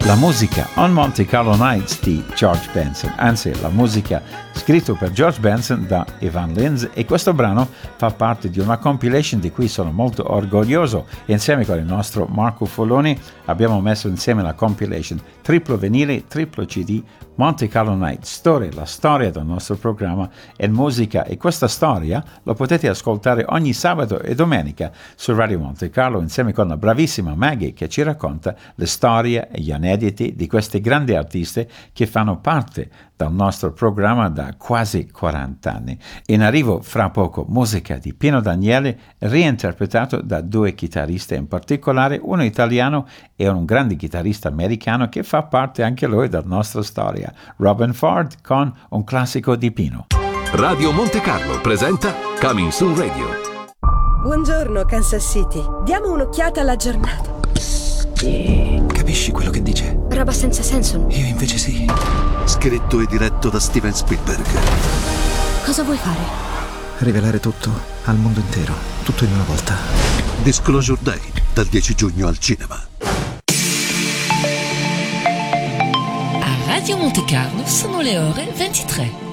La musica On Monte Carlo Nights di George Benson, anzi la musica scritta per George Benson da Evan Linz, e questo brano fa parte di una compilation di cui sono molto orgoglioso. Insieme con il nostro Marco Folloni abbiamo messo insieme la compilation triplo vinile, triplo CD Monte Carlo Nights, la storia del nostro programma e musica, e questa storia lo potete ascoltare ogni sabato e domenica su Radio Monte Carlo insieme con la bravissima Maggie che ci racconta le storie e gli aneddoti di questi grandi artisti che fanno parte del nostro programma da quasi 40 anni. In arrivo fra poco musica di Pino Daniele reinterpretato da due chitarristi, in particolare uno italiano e un grande chitarrista americano che fa parte anche lui della nostra storia, Robben Ford, con un classico di Pino. Radio Monte Carlo presenta Coming Soon Radio. Buongiorno Kansas City, diamo un'occhiata alla giornata. Capisci quello che dice? Roba senza senso. Io invece sì. Scritto e diretto da Steven Spielberg. Cosa vuoi fare? Rivelare tutto al mondo intero, tutto in una volta. Disclosure Day, dal 10 giugno al cinema. A Radio Monte Carlo sono le ore 23.